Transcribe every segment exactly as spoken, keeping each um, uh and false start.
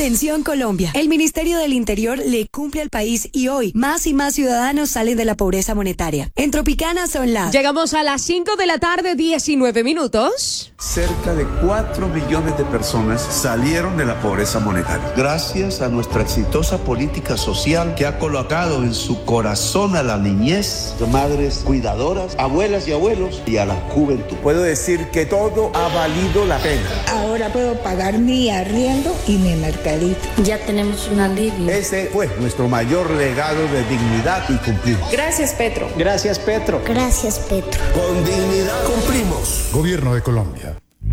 Atención Colombia, el Ministerio del Interior le cumple al país y hoy más y más ciudadanos salen de la pobreza monetaria. En Tropicana son las... Llegamos a las cinco de la tarde, diecinueve minutos. Cerca de cuatro millones de personas salieron de la pobreza monetaria. Gracias a nuestra exitosa política social que ha colocado en su corazón a la niñez, de madres cuidadoras, abuelas y abuelos y a la juventud. Puedo decir que todo ha valido la pena. Ahora puedo pagar mi arriendo y mi mercadito. Ya tenemos un alivio. Ese fue nuestro mayor legado de dignidad y cumplimos. Gracias, Petro. Gracias, Petro. Gracias, Petro. Con dignidad cumplimos. Gobierno de Colombia.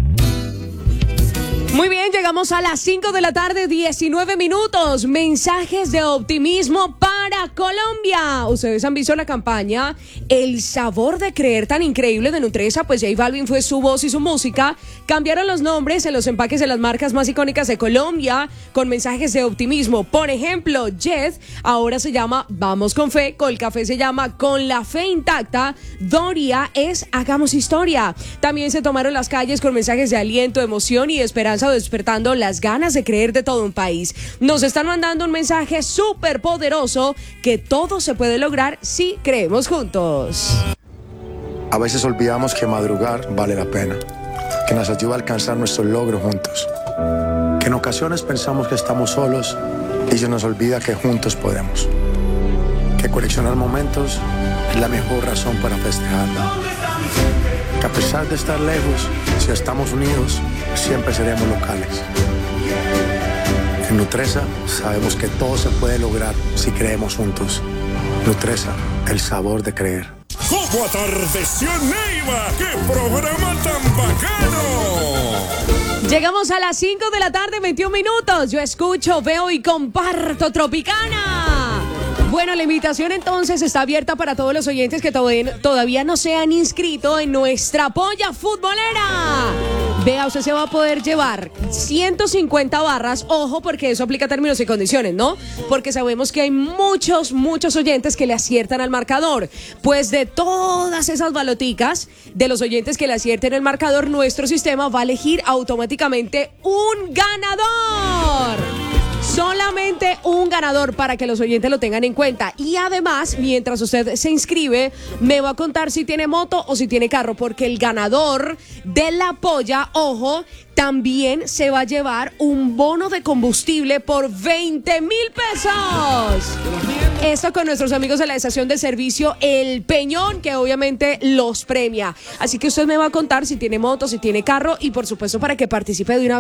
Muy bien, llegamos a las cinco de la tarde, diecinueve minutos. Mensajes de optimismo para Colombia. Ustedes han visto la campaña El sabor de creer tan increíble de Nutresa, pues J Balvin fue su voz y su música. Cambiaron los nombres en los empaques de las marcas más icónicas de Colombia con mensajes de optimismo. Por ejemplo, Jet ahora se llama Vamos con Fe, Colcafé se llama Con la Fe Intacta, Doria es Hagamos Historia. También se tomaron las calles con mensajes de aliento, emoción y esperanza, despertando las ganas de creer de todo un país. Nos están mandando un mensaje súper poderoso que todo se puede lograr si creemos juntos. A veces olvidamos que madrugar vale la pena, que nos ayuda a alcanzar nuestros logros juntos, que en ocasiones pensamos que estamos solos y se nos olvida que juntos podemos, que coleccionar momentos es la mejor razón para festejar, que a pesar de estar lejos, si estamos unidos, siempre seremos locales. En Nutresa sabemos que todo se puede lograr si creemos juntos. Nutresa, el sabor de creer. ¿Cómo atardeció Neiva? ¡Qué programa tan bacano! Llegamos a las cinco de la tarde, veintiún minutos. Yo escucho, veo y comparto Tropicana. Bueno, la invitación entonces está abierta para todos los oyentes que todavía, todavía no se han inscrito en nuestra polla futbolera. Vea, usted se va a poder llevar ciento cincuenta barras, ojo, porque eso aplica términos y condiciones, ¿no? Porque sabemos que hay muchos, muchos oyentes que le aciertan al marcador. Pues de todas esas baloticas, de los oyentes que le acierten el marcador, nuestro sistema va a elegir automáticamente un ganador. Solamente un ganador para que los oyentes lo tengan en cuenta. Y además, mientras usted se inscribe, me va a contar si tiene moto o si tiene carro, porque el ganador de la polla, ojo, también se va a llevar un bono de combustible por veinte mil pesos. Esto con nuestros amigos de la estación de servicio El Peñón, que obviamente los premia. Así que usted me va a contar si tiene moto, si tiene carro y por supuesto para que participe de una